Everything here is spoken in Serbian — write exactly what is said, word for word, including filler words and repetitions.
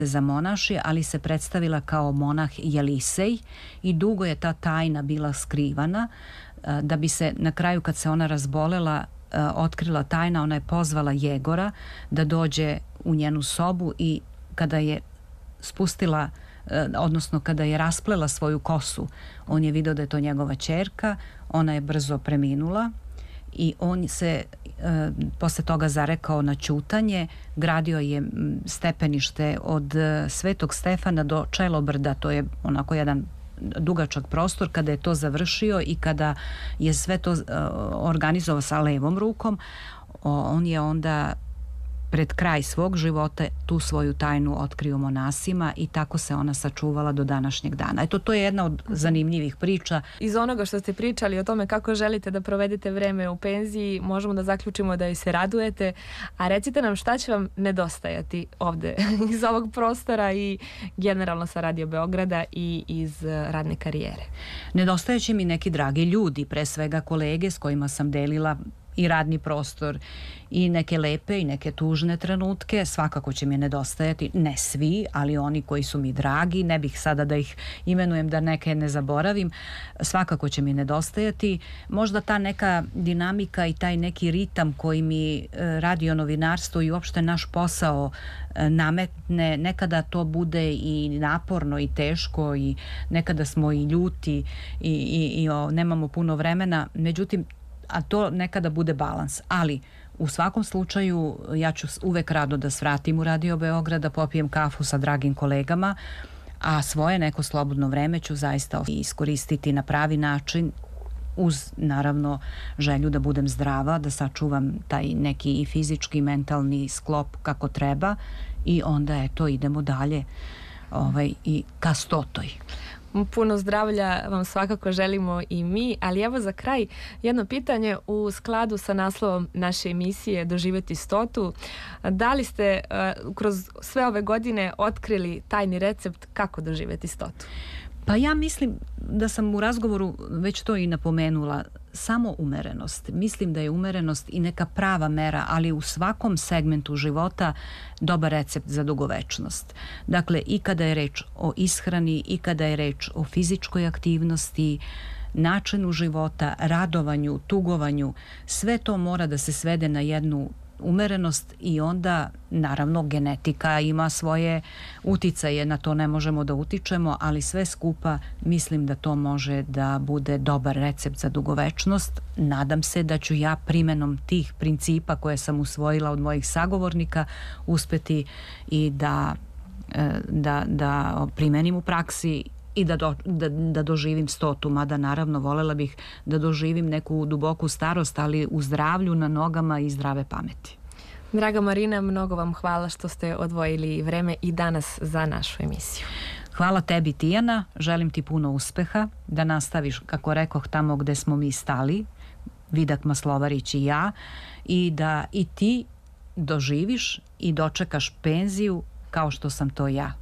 za monaši, ali se predstavila kao monah Jelisej i dugo je ta tajna bila skrivana, da bi se na kraju, kad se ona razbolela, otkrila tajna. Ona je pozvala Jegora da dođe u njenu sobu i kada je spustila, odnosno kada je rasplela svoju kosu, on je video da je to njegova ćerka, ona je brzo preminula i on se e, posle toga zarekao na ćutanje. Gradio je stepenište od Svetog Stefana do Čelobrda, to je onako jedan dugačak prostor. Kada je to završio i kada je sve to e, organizovao sa levom rukom, o, on je onda pred kraj svog života tu svoju tajnu otkrio monasima i tako se ona sačuvala do današnjeg dana. Eto, to je jedna od zanimljivih priča. Iz onoga što ste pričali o tome kako želite da provedete vreme u penziji, možemo da zaključimo da joj se radujete, a recite nam šta će vam nedostajati ovde iz ovog prostora i generalno sa Radio Beograda i iz radne karijere. Nedostajeće mi neki dragi ljudi, pre svega kolege s kojima sam delila i radni prostor i neke lepe i neke tužne trenutke. Svakako će mi nedostajati, ne svi, ali oni koji su mi dragi, ne bih sada da ih imenujem da neke ne zaboravim, svakako će mi nedostajati. Možda ta neka dinamika i taj neki ritam koji mi radio novinarstvo i uopšte naš posao nametne, nekada to bude i naporno i teško i nekada smo i ljuti i, i, i o, nemamo puno vremena, međutim a to nekada bude balans, ali u svakom slučaju ja ću uvek rado da svratim u Radio Beograd, da popijem kafu sa dragim kolegama, a svoje neko slobodno vreme ću zaista iskoristiti na pravi način, uz naravno želju da budem zdrava, da sačuvam taj neki i fizički i mentalni sklop kako treba i onda eto idemo dalje ovaj, i ka stotoj. Puno zdravlja vam svakako želimo i mi, ali evo za kraj jedno pitanje u skladu sa naslovom naše emisije Doživjeti stotu. Da li ste uh, kroz sve ove godine otkrili tajni recept kako doživjeti stotu? Pa ja mislim da sam u razgovoru već to i napomenula, samo umerenost. Mislim da je umerenost i neka prava mera, ali u svakom segmentu života dobar recept za dugovečnost. Dakle, i kada je reč o ishrani, i kada je reč o fizičkoj aktivnosti, načinu života, radovanju, tugovanju, sve to mora da se svede na jednu umerenost i onda naravno genetika ima svoje uticaje, na to ne možemo da utičemo, ali sve skupa mislim da to može da bude dobar recept za dugovečnost. Nadam se da ću ja primenom tih principa koje sam usvojila od mojih sagovornika uspeti i da, da, da primenim u praksi i da, do, da, da doživim stotu, mada naravno volela bih da doživim neku duboku starost, ali u zdravlju, na nogama i zdrave pameti. Draga Marina, mnogo vam hvala što ste odvojili vreme i danas za našu emisiju. Hvala tebi, Tijana, želim ti puno uspeha, da nastaviš, kako rekoh, tamo gde smo mi stali, Vidak Maslovarić i ja, i da i ti doživiš i dočekaš penziju kao što sam to ja.